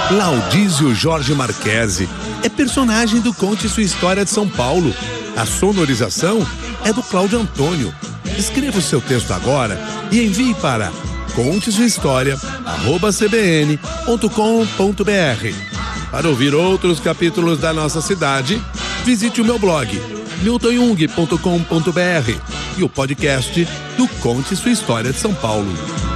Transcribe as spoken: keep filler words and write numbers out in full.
Laudísio Jorge Marquesi é personagem do Conte Sua História de São Paulo. A sonorização é do Cláudio Antônio. Escreva o seu texto agora e envie para conte sua história arroba c b n ponto com ponto b r. Para ouvir outros capítulos da nossa cidade, visite o meu blog milton jung ponto com ponto b r e o podcast do Conte Sua História de São Paulo.